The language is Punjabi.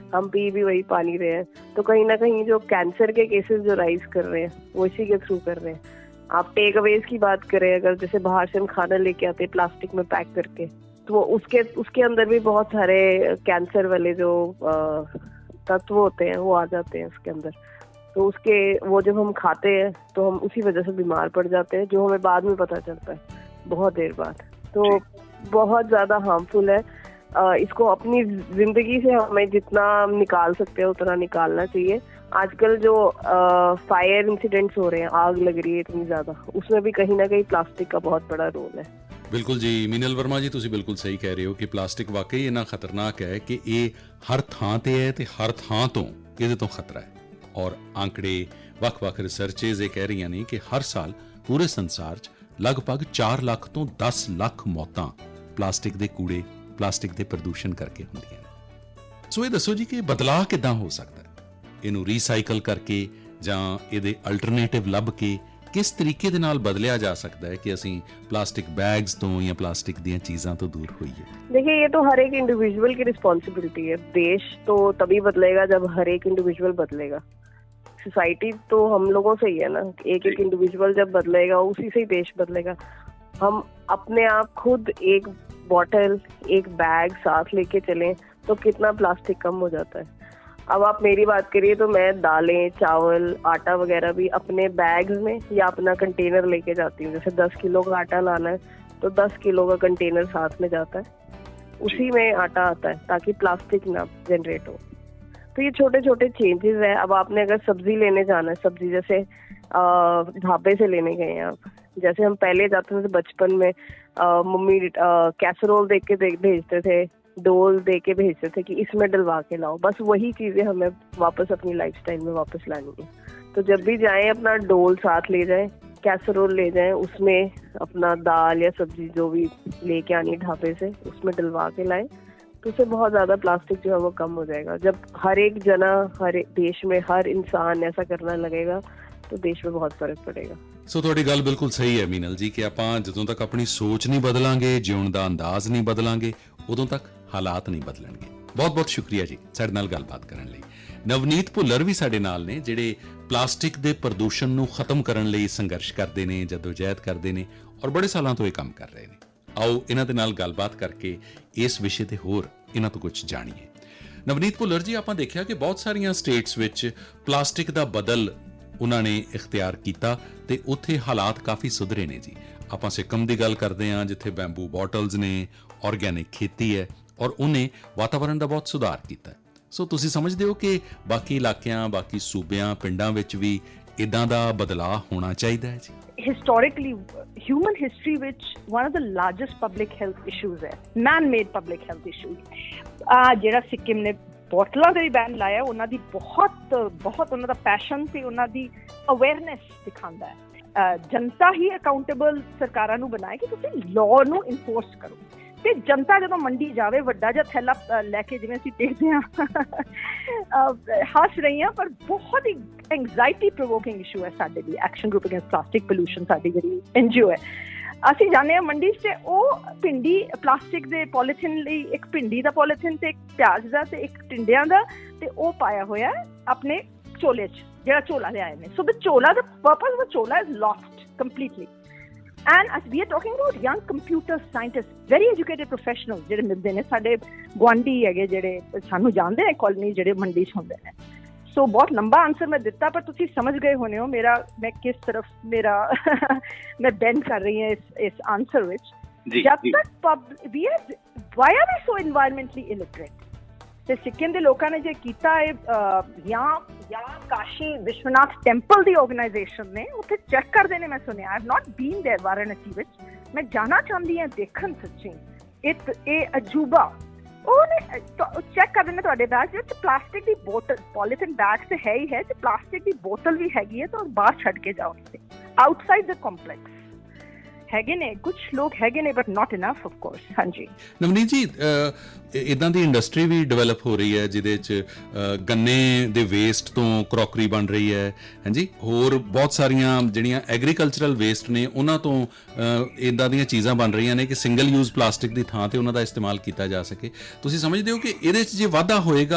हम पी भी वही पानी रहे हैं। तो कहीं ना कहीं जो कैंसर के केसेस जो राइज कर रहे हैं वो इसी के थ्रू कर रहे हैं। आप टेक अवेज की बात करें, अगर जैसे बाहर से हम खाना लेके आते हैं प्लास्टिक में पैक करके, तो उसके अंदर भी बहुत सारे कैंसर वाले जो तत्व होते हैं वो आ जाते हैं उसके अंदर। तो उसके वो जब हम खाते हैं तो हम उसी वजह से बीमार पड़ जाते हैं, जो हमें बाद में पता चलता है बहुत देर बाद। तो बहुत ज़्यादा हार्मफुल है। इसको अपनी जिंदगी से हमें जितना निकाल सकते हैं उतना निकालना चाहिए। आजकल जो फायर इंसिडेंट्स हो रहे हैं, आग लग रही है इतनी ज़्यादा, उसमें भी कहीं ना कहीं प्लास्टिक का बहुत बड़ा रोल है। बिल्कुल जी मीनल वर्मा जी, तुसीं बिल्कुल सही कह रहे हो कि प्लास्टिक वाकई इन्ना खतरनाक है कि ये हर थां ते है ते हर थां तो ਇਹਦੇ ਤੋਂ ਖਤਰਾ ਹੈ। ਔਰ ਆંકੜੇ ਵੱਖ-ਵੱਖ ਰਿਸਰਚੇਜ਼ ਇਹ ਕਹਿ ਰਹੀਆਂ ਨੇ ਕਿ ਹਰ ਸਾਲ ਪੂਰੇ ਸੰਸਾਰ 'ਚ ਲਗਭਗ 4 ਲੱਖ ਤੋਂ 10 ਲੱਖ ਮੌਤਾਂ ਪਲਾਸਟਿਕ ਦੇ ਕੂੜੇ, ਪਲਾਸਟਿਕ ਦੇ ਪ੍ਰਦੂਸ਼ਣ ਕਰਕੇ ਹੁੰਦੀਆਂ ਨੇ। ਸੋ ਇਹ ਦੱਸੋ ਜੀ ਕਿ ਬਦਲਾਅ ਕਿੱਦਾਂ ਹੋ ਸਕਦਾ ਹੈ? ਇਹਨੂੰ ਰੀਸਾਈਕਲ ਕਰਕੇ ਜਾਂ ਇਹਦੇ ਅਲਟਰਨੇਟਿਵ ਲੱਭ ਕੇ ਕਿਸ ਤਰੀਕੇ ਦੇ ਨਾਲ ਬਦਲਿਆ ਜਾ ਸਕਦਾ ਹੈ ਕਿ ਅਸੀਂ ਪਲਾਸਟਿਕ बैग्स ਤੋਂ ਜਾਂ ਪਲਾਸटिक ਦੀਆਂ ਚੀਜ਼ਾਂ ਤੋਂ दूर होइए? देखिए, ये तो हर एक इंडिविजुअल की रिस्पॉन्सिबिलिटी है। देश तो तभी बदलेगा जब हर एक इंडिविजुअल बदलेगा। सोसाइटी तो हम लोगों से ही है ना, एक एक इंडिविजुअल जब बदलेगा उसी से ही देश बदलेगा। हम अपने आप खुद एक बॉटल, एक बैग साथ लेके चलें तो कितना प्लास्टिक कम हो जाता है। अब आप मेरी बात करिए तो मैं दालें, चावल, आटा वगैरह भी अपने बैग्स में या अपना कंटेनर लेके जाती हूँ। जैसे 10 किलो का आटा लाना है तो 10 किलो का कंटेनर साथ में जाता है, उसी में आटा आता है ताकि प्लास्टिक ना जनरेट हो। तो ये छोटे छोटे चेंजेस है। अब आपने अगर सब्जी लेने जाना है, सब्जी जैसे ढाबे से लेने गए हैं आप, जैसे हम पहले जाते थे बचपन में, मम्मी कैसरोल देख के भेजते थे, डोल दे के भेजते थे कि इसमें डलवा के लाओ। बस वही चीजें हमें वापस अपनी लाइफस्टाइल में वापस लानी है। तो जब भी जाएं अपना डोल साथ ले जाएं, कैसरोल ले जाएं, उसमें अपना दाल या सब्जी जो भी लेके आनी ढाबे से उसमें डलवा के लाएं, तो उससे बहुत ज्यादा प्लास्टिक जो है वो कम हो जाएगा। जब हर एक जना, हर एक देश में हर इंसान ऐसा करना लगेगा तो देश में बहुत फर्क पड़ेगा। ਸੋ ਤੁਹਾਡੀ ਗੱਲ ਬਿਲਕੁਲ ਸਹੀ ਹੈ ਮੀਨਲ ਜੀ ਕਿ ਆਪਾਂ ਜਦੋਂ ਤੱਕ ਆਪਣੀ ਸੋਚ ਨਹੀਂ ਬਦਲਾਂਗੇ, ਜਿਉਣ ਦਾ ਅੰਦਾਜ਼ ਨਹੀਂ ਬਦਲਾਂਗੇ, ਉਦੋਂ ਤੱਕ ਹਾਲਾਤ ਨਹੀਂ ਬਦਲਣਗੇ। ਬਹੁਤ ਬਹੁਤ ਸ਼ੁਕਰੀਆ ਜੀ ਸਾਡੇ ਨਾਲ ਗੱਲਬਾਤ ਕਰਨ ਲਈ। ਨਵਨੀਤ ਭੁੱਲਰ ਵੀ ਸਾਡੇ ਨਾਲ ਨੇ, ਜਿਹੜੇ ਪਲਾਸਟਿਕ ਦੇ ਪ੍ਰਦੂਸ਼ਣ ਨੂੰ ਖਤਮ ਕਰਨ ਲਈ ਸੰਘਰਸ਼ ਕਰਦੇ ਨੇ, ਜਦੋਜਹਿਦ ਕਰਦੇ ਨੇ ਔਰ ਬੜੇ ਸਾਲਾਂ ਤੋਂ ਇਹ ਕੰਮ ਕਰ ਰਹੇ ਨੇ। ਆਓ ਇਹਨਾਂ ਦੇ ਨਾਲ ਗੱਲਬਾਤ ਕਰਕੇ ਇਸ ਵਿਸ਼ੇ ਤੇ ਹੋਰ ਇਹਨਾਂ ਤੋਂ ਕੁਝ ਜਾਣੀਏ। ਨਵਨੀਤ ਭੁੱਲਰ ਜੀ, ਆਪਾਂ ਦੇਖਿਆ ਕਿ ਬਹੁਤ ਸਾਰੀਆਂ ਸਟੇਟਸ ਵਿੱਚ ਪਲਾਸਟਿਕ ਦਾ ਬਦਲ ਉਹਨਾਂ ਨੇ ਇਖਤਿਆਰ ਕੀਤਾ ਤੇ ਉੱਥੇ ਹਾਲਾਤ ਕਾਫੀ ਸੁਧਰੇ ਨੇ ਜੀ। ਆਪਾਂ ਸਿੱਕਮ ਦੀ ਗੱਲ ਕਰਦੇ ਹਾਂ ਜਿੱਥੇ ਬੈਂਬੂ ਬੋਟਲਸ ਨੇ, ਆਰਗੈਨਿਕ ਖੇਤੀ ਹੈ ਔਰ ਉਹਨੇ ਵਾਤਾਵਰਣ ਦਾ ਬਹੁਤ ਸੁਧਾਰ ਕੀਤਾ। ਸੋ ਤੁਸੀਂ ਸਮਝਦੇ ਹੋ ਕਿ ਬਾਕੀ ਇਲਾਕਿਆਂ, ਬਾਕੀ ਸੂਬਿਆਂ, ਪਿੰਡਾਂ ਵਿੱਚ ਵੀ ਇਦਾਂ ਦਾ ਬਦਲਾਅ ਹੋਣਾ ਚਾਹੀਦਾ ਹੈ ਜੀ? Historically, human history which one of the largest public health issues है, man-made public health issues। ਜਿਹੜਾ ਸਿੱਕਿਮ ਨੇ ਬੋਟਲਾਂ ਦਾ ਵੀ ਬੈਨ ਲਾਇਆ, ਉਹਨਾਂ ਦੀ ਬਹੁਤ ਉਹਨਾਂ ਦਾ ਪੈਸ਼ਨ ਤੇ ਉਹਨਾਂ ਦੀ ਅਵੇਅਰਨੈਸ ਦਿਖਾਉਂਦਾ ਹੈ। ਜਨਤਾ ਹੀ ਅਕਾਊਂਟੇਬਲ ਸਰਕਾਰਾਂ ਨੂੰ ਬਣਾਏ ਕਿ ਤੁਸੀਂ ਲਾਅ ਨੂੰ ਇਨਫੋਰਸ ਕਰੋ। ਤੇ ਜਨਤਾ ਜਦੋਂ ਮੰਡੀ ਜਾਵੇ ਵੱਡਾ ਜਿਹਾ ਥੈਲਾ ਲੈ ਕੇ, ਜਿਵੇਂ ਅਸੀਂ ਦੇਖਦੇ ਹਾਂ ਹੱਸ ਰਹੀ ਹਾਂ, ਪਰ ਬਹੁਤ ਹੀ ਐਂਗਜ਼ਾਈਟੀ ਪ੍ਰੋਵੋਕਿੰਗ ਇਸ਼ੂ ਹੈ ਸਾਡੇ ਲਈ। Action group against plastic pollution ਸਾਡੀ ਜਿਹੜੀ NGO ਹੈ, ਅਸੀਂ ਜਾਂਦੇ ਹਾਂ ਮੰਡੀ 'ਚ ਤੇ ਉਹ ਭਿੰਡੀ ਪਲਾਸਟਿਕ ਦੇ ਪੋਲੀਥੀਨ ਲਈ, ਇੱਕ ਭਿੰਡੀ ਦਾ ਪੋਲੀਥੀਨ ਤੇ ਇੱਕ ਪਿਆਜ਼ ਦਾ ਤੇ ਇੱਕ ਟਿੰਡਿਆਂ ਦਾ, ਤੇ ਉਹ ਪਾਇਆ ਹੋਇਆ ਆਪਣੇ ਝੋਲੇ 'ਚ, ਜਿਹੜਾ ਝੋਲਾ ਲਿਆਏ ਨੇ। ਸੋ ਦ ਝੋਲਾ, ਦ ਪਰਪਸ ਆਫ ਝੋਲਾ is lost completely. And as we are talking about young computer scientists, very educated professionals ਜਿਹੜੇ ਮਿਲਦੇ ਨੇ, ਸਾਡੇ ਗੁਆਂਢੀ ਹੈਗੇ ਜਿਹੜੇ ਸਾਨੂੰ ਜਾਣਦੇ ਨੇ, ਕਾਲੋਨੀ ਜਿਹੜੇ ਮੰਡੀ 'ਚ ਹੁੰਦੇ ਨੇ। ਸੋ ਬਹੁਤ ਲੰਬਾ ਆਨਸਰ ਮੈਂ ਦਿੱਤਾ, ਪਰ ਤੁਸੀਂ ਸਮਝ ਗਏ ਹੋਣੇ ਹੋ ਮੈਂ ਕਿਸ ਤਰਫ ਮੈਂ ਬੈਂਡ ਕਰ ਰਹੀ ਹਾਂ ਇਸ ਆਨਸਰ ਵਿੱਚ। ਜਦ ਤੱਕ why are we so environmentally illiterate? ਤੇ ਸਿੱਕਿਮ ਦੇ ਲੋਕਾਂ ਨੇ ਜੇ ਕੀਤਾ ਹੈ, ਜਾਂ ਕਾਸ਼ੀ ਵਿਸ਼ਵਨਾਥ ਟੈਂਪਲ ਦੀ ਆਰਗੇਨਾਈਜੇਸ਼ਨ ਨੇ ਉੱਥੇ ਚੈੱਕ ਕਰਦੇ ਨੇ, ਮੈਂ ਸੁਣਿਆ। I have note bean there Varanasi ਵਿੱਚ, ਮੈਂ ਜਾਣਾ ਚਾਹੁੰਦੀ ਹਾਂ ਦੇਖਣ ਸੱਚੀ ਇਹ ਅਜੂਬਾ। ਉਹਨੇ ਚੈੱਕ ਕਰਦੇ ਨੇ ਤੁਹਾਡੇ ਬੈਗ ਵਿੱਚ ਪਲਾਸਟਿਕ ਦੀ ਬੋਤਲ, ਪੋਲੀਥੀਨ ਬੈਗ ਤੇ ਹੈ ਹੀ ਹੈ, ਤੇ ਪਲਾਸਟਿਕ ਦੀ ਬੋਤਲ ਵੀ ਹੈਗੀ ਹੈ, ਤਾਂ ਬਾਹਰ ਛੱਡ ਕੇ ਜਾਓ। ਆਊਟਸਾਈਡ ਦ ਕੰਪਲੈਕਸ ਹੈਗੇ ਨੇ ਕੁਝ ਲੋਕ ਹੈਗੇ ਨੇ, but not enough of course. ਹਾਂਜੀ ਨਵਨੀਤ ਜੀ, ਇੱਦਾਂ ਦੀ ਇੰਡਸਟਰੀ ਵੀ ਡਿਵੈਲਪ ਹੋ ਰਹੀ ਹੈ ਜਿਹਦੇ 'ਚ ਗੰਨੇ ਦੇ ਵੇਸਟ ਤੋਂ ਕਰੋਕਰੀ ਬਣ ਰਹੀ ਹੈ, ਹਾਂਜੀ, ਹੋਰ ਬਹੁਤ ਸਾਰੀਆਂ ਜਿਹੜੀਆਂ ਐਗਰੀਕਲਚਰਲ ਵੇਸਟ ਨੇ ਉਹਨਾਂ ਤੋਂ ਇੱਦਾਂ ਦੀਆਂ ਚੀਜ਼ਾਂ ਬਣ ਰਹੀਆਂ ਨੇ ਕਿ ਸਿੰਗਲ ਯੂਜ਼ ਪਲਾਸਟਿਕ ਦੀ ਥਾਂ 'ਤੇ ਉਹਨਾਂ ਦਾ ਇਸਤੇਮਾਲ ਕੀਤਾ ਜਾ ਸਕੇ। ਤੁਸੀਂ ਸਮਝਦੇ ਹੋ ਕਿ ਇਹਦੇ 'ਚ ਜੇ ਵਾਧਾ ਹੋਏਗਾ